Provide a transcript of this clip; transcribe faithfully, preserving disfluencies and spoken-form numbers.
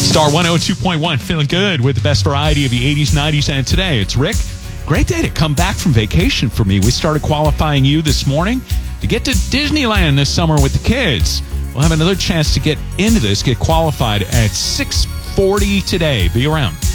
Star one oh two point one, feeling good with the best variety of the eighties, nineties, and today. It's Rick. Great day to come back from vacation for me. We started qualifying you this morning to get to Disneyland this summer with the kids. We'll have another chance to get into this, get qualified at six forty today. Be around.